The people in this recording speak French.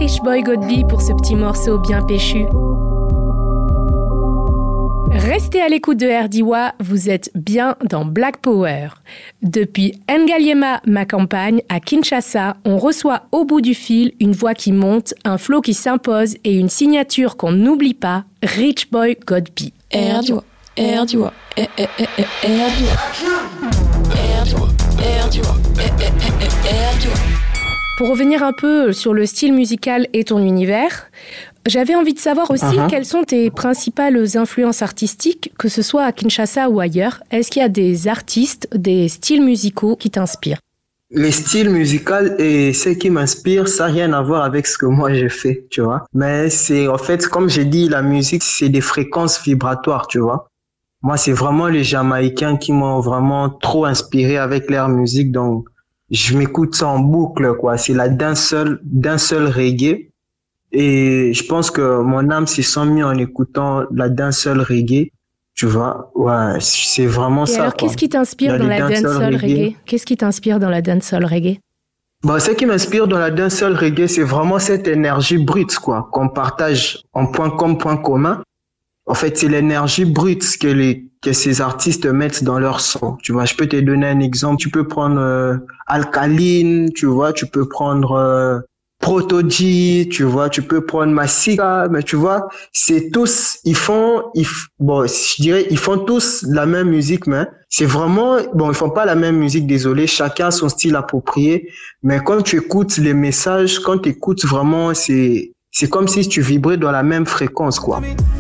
Rich Boy Godby pour ce petit morceau bien péchu. Restez à l'écoute de RDIWA, vous êtes bien dans Black Power. Depuis Ngaliema, ma campagne, à Kinshasa, on reçoit au bout du fil une voix qui monte, un flow qui s'impose et une signature qu'on n'oublie pas, Rich Boy Godby. RDIWA, RDIWA, RDIWA, RDIWA. Pour revenir un peu sur le style musical et ton univers, j'avais envie de savoir aussi quelles sont tes principales influences artistiques, que ce soit à Kinshasa ou ailleurs. Est-ce qu'il y a des artistes, des styles musicaux qui t'inspirent? Les styles musicaux et ce qui m'inspire, ça n'a rien à voir avec ce que moi j'ai fait, tu vois. Mais c'est, en fait, comme j'ai dit, la musique, c'est des fréquences vibratoires, tu vois. Moi, c'est vraiment les Jamaïcains qui m'ont vraiment trop inspiré avec leur musique, donc je m'écoute ça en boucle, quoi. C'est la d'un seul reggae. Et je pense que mon âme s'est sentie en écoutant la dancehall reggae, tu vois. Ouais, c'est vraiment et ça. Alors, quoi. qu'est-ce qui t'inspire dans la dancehall reggae? Qu'est-ce qui t'inspire dans la dancehall reggae? Bon, ce qui m'inspire dans la dancehall reggae, c'est vraiment cette énergie brute, quoi, qu'on partage en point commun. En fait, c'est l'énergie brute que ces artistes mettent dans leur son. Tu vois, je peux te donner un exemple. Tu peux prendre Alkaline, tu vois, tu peux prendre Proto-G, tu vois, tu peux prendre Masika, mais tu vois, c'est tous, ils font tous la même musique, mais c'est vraiment, bon, ils font pas la même musique, désolé, chacun a son style approprié, mais quand tu écoutes les messages, quand tu écoutes vraiment, c'est comme si tu vibrais dans la même fréquence, quoi.